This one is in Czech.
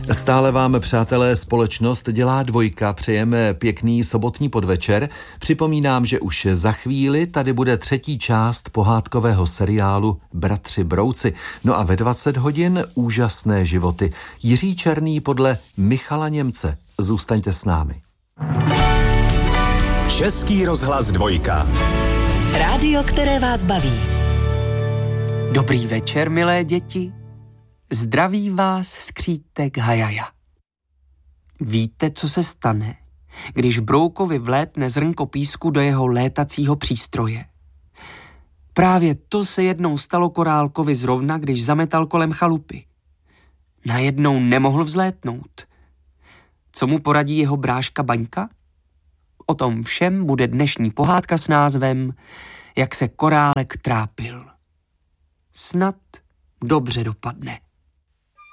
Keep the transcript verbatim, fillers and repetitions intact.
Stále vám, přátelé, společnost dělá Dvojka. Přejeme pěkný sobotní podvečer. Připomínám, že už za chvíli tady bude třetí část pohádkového seriálu Bratři Brouci. No a ve dvacet hodin úžasné životy. Jiří Černý podle Michala Němce. Zůstaňte s námi. Český rozhlas Dvojka. Rádio, které vás baví. Dobrý večer, milé děti. Zdraví vás skřítek Hajaja. Víte, co se stane, když broukovi vlétne zrnko písku do jeho létacího přístroje? Právě to se jednou stalo korálkovi zrovna, když zametal kolem chalupy. Najednou nemohl vzlétnout. Co mu poradí jeho bráška Baňka? O tom všem bude dnešní pohádka s názvem Jak se korálek trápil. Snad dobře dopadne.